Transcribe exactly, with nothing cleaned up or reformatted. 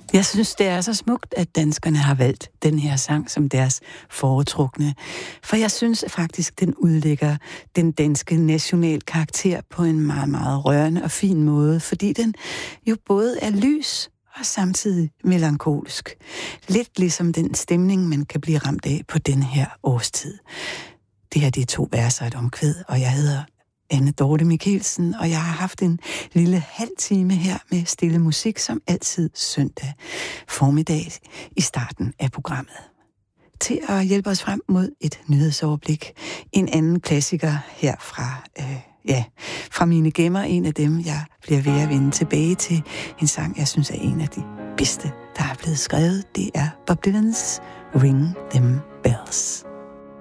Jeg synes, det er så smukt, at danskerne har valgt den her sang som deres foretrukne. For jeg synes faktisk, den udlægger den danske national karakter på en meget, meget rørende og fin måde, fordi den jo både er lys og samtidig melankolsk. Lidt ligesom den stemning, man kan blive ramt af på den her årstid. Det her det er to verser et omkvæd, og jeg hedder Anne Dorte Michelsen, og jeg har haft en lille halv time her med stille musik, som altid søndag formiddag i starten af programmet. Til at hjælpe os frem mod et nyhedsoverblik. En anden klassiker her fra, øh, ja, fra mine gemmer, en af dem, jeg bliver ved at vende tilbage til. En sang, jeg synes er en af de bedste, der er blevet skrevet. Det er Bob Dylan's Ring Them Bells.